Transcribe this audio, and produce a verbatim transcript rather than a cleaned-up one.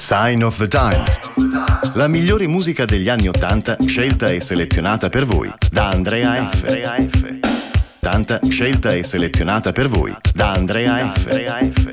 Sign of the Times. La migliore musica degli anni Ottanta scelta e selezionata per voi da Andrea F. Tanta scelta e selezionata per voi da Andrea F.